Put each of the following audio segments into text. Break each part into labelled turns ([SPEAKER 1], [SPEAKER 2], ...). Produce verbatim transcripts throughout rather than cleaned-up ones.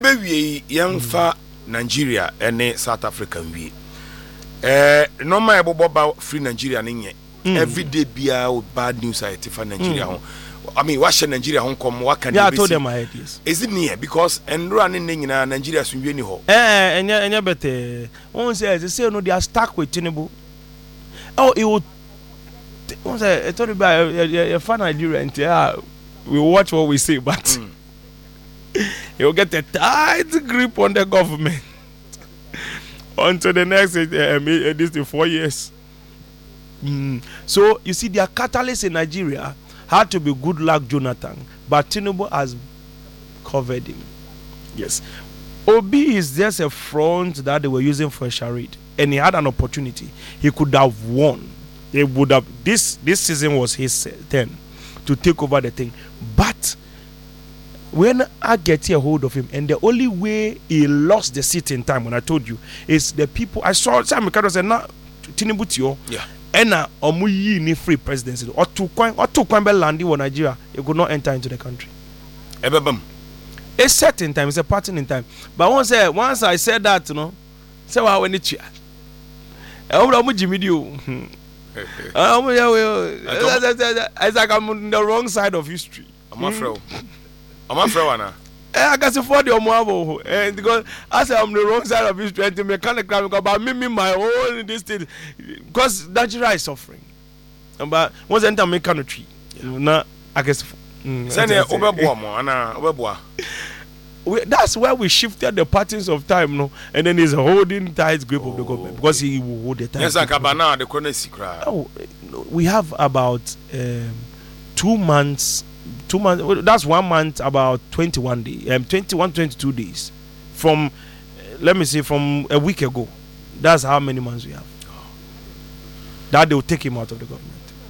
[SPEAKER 1] Baby, young fa Nigeria and South Africa. We eh no my about free Nigeria ninye. Every day be out bad news I for Nigeria. Mm. I mean, what should Nigeria home come? What can
[SPEAKER 2] yeah,
[SPEAKER 1] you
[SPEAKER 2] I told them my ideas.
[SPEAKER 1] Is it near? Because and running in Nigeria soon be ho.
[SPEAKER 2] Eh, and yeah, and yeah, but one says they say no, they are stuck with Tinubu. Oh, it would. One say I told you about a fan Nigeria and yeah, we watch what we say, but mm. you'll get a tight grip on the government until the next uh, uh, this the four years. Mm. So you see, their catalyst in Nigeria had to be Good Luck Jonathan, but Tinubu has covered him. Yes, Obi is just a front that they were using for a charade, and he had an opportunity. He could have won. They would have. This this season was his turn to take over the thing, but when I get a hold of him, and the only way he lost the seat in time, when I told you, is the people. I saw Sam Mikado said, "Now, Tinubu Tio, yeah, and now Omuyi ni free presidency or two coin or two coin landi in Nigeria, you could not enter into the country."
[SPEAKER 1] Ebebem,
[SPEAKER 2] a certain time, it's a pattern in time. But once, uh, once I said that, you know, say what when it's I'm Jimmy Dio. It's like I'm on the wrong side of history.
[SPEAKER 1] I'm afraid. I'm afraid, Anna.
[SPEAKER 2] I got to afford your mobile, and because I say I'm the wrong side of history, and to mechanical about me, me my own this thing, because Nigeria is suffering. But once enter my country, na I guess. That's why we shifted the patterns of time, no, and then he's holding tight grip of the government because he will hold the time.
[SPEAKER 1] Yes, the
[SPEAKER 2] oh, we have about um, two months. Two months. That's one month. About twenty-one days. Um, twenty-one, twenty-two days. From, uh, let me say, from a week ago. That's how many months we have. That they will take him out of the government.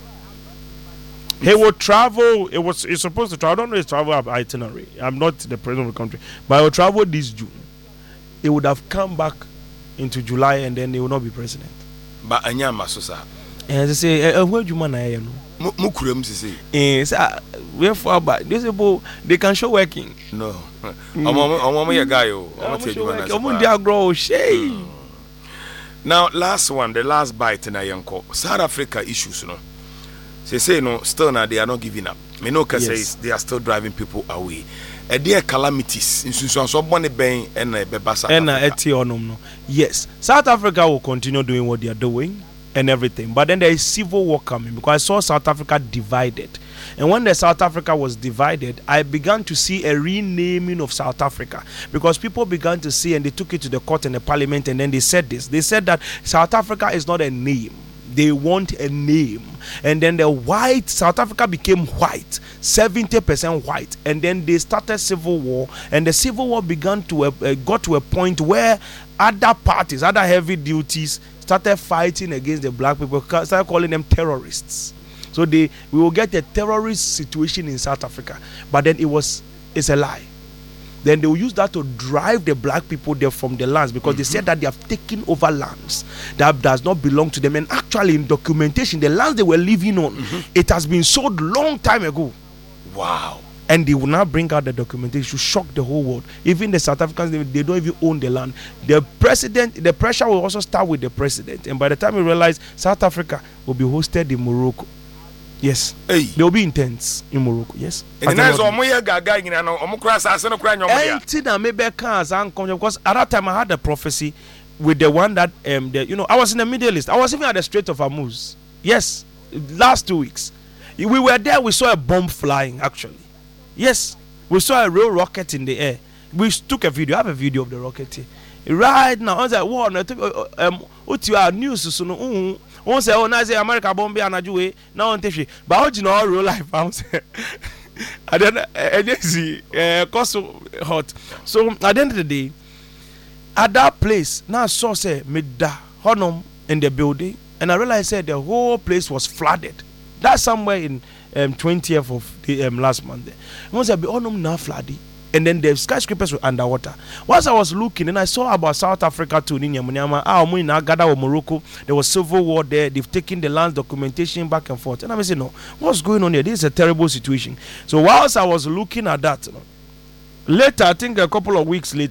[SPEAKER 2] He will travel. It was. He's supposed to travel. I don't know his travel itinerary. I'm not the president of the country, but he will travel this June. He would have come back into July, and then he will not be president.
[SPEAKER 1] But Anya Masusa.
[SPEAKER 2] And they say, "Where do you man I know?"
[SPEAKER 1] Mukurem say.
[SPEAKER 2] Eh, say where for? But these people they can show working.
[SPEAKER 1] No. Omo omo ya guy o. Omo tell you man.
[SPEAKER 2] Omo dey grow shey.
[SPEAKER 1] Now last one, the last bite na yanko. South Africa issues, no. They say no, still now they are not giving up. Menoka yes. says they are still driving people away. A dear calamities in so money bang and a bebasa
[SPEAKER 2] and yes, South Africa will continue doing what they are doing and everything, but then there is civil war coming because I saw South Africa divided, and when the South Africa was divided, I began to see a renaming of South Africa because people began to see and they took it to the court and the parliament, and then they said this. They said that South Africa is not a name. They want a name, and then the white South Africa became white, seventy percent white, and then they started civil war, and the civil war began to uh, uh, got to a point where other parties, other heavy duties, started fighting against the black people, started calling them terrorists. So they we will get a terrorist situation in South Africa, but then it was it's a lie. Then they will use that to drive the black people there from the lands because mm-hmm. they said that they have taken over lands that does not belong to them. And actually, in documentation, the lands they were living on, mm-hmm. it has been sold long time ago.
[SPEAKER 1] Wow.
[SPEAKER 2] And they will now bring out the documentation to shock the whole world. Even the South Africans, they, they don't even own the land. The president, the pressure will also start with the president. And by the time we realize South Africa will be hosted in Morocco. Yes, hey. They will be intense in Morocco. Yes,
[SPEAKER 1] and nice gaga you know because
[SPEAKER 2] at that time I had a prophecy with the one that um the, you know I was in the Middle East. I was even at the Strait of Hormuz. Yes, last two weeks we were there. We saw a bomb flying. Actually, yes, we saw a real rocket in the air. We took a video. I have a video of the rocket here. Right now. I was like, "Wow!" Um, what you are news so no. Once I want to say America bomb be anaju now on TV, but how do you know real life? I say, I don't I see uh, cause so hot. So at the end of the day, at that place, now I saw say Mida Honum in the building, and I realized said the whole place was flooded. That's somewhere in um, twentieth of the um, last month. Once I be Honum now flooded. And then the skyscrapers were underwater. Once I was looking, and I saw about South Africa too. Morocco. There was civil war there. They've taken the land documentation back and forth. And I said, no, what's going on here? This is a terrible situation. So whilst I was looking at that, you know, Later, I think a couple of weeks later.